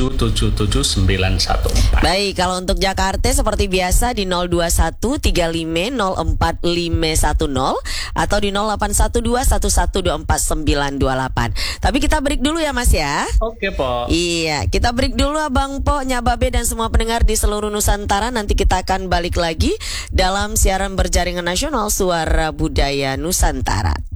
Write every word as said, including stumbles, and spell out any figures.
tujuh tujuh tujuh sembilan satu empat. Baik, kalau untuk Jakarta seperti biasa di nol dua satu tiga lima nol empat lima satu nol atau di nol delapan satu dua satu satu dua empat sembilan dua delapan. Tapi kita break dulu ya Mas ya. Oke, Po. Iya, kita break dulu Abang Po, Nyababe dan semua pendengar di seluruh Nusantara. Nanti kita akan balik lagi dalam siaran berjaringan nasional Suara Budaya Nusantara.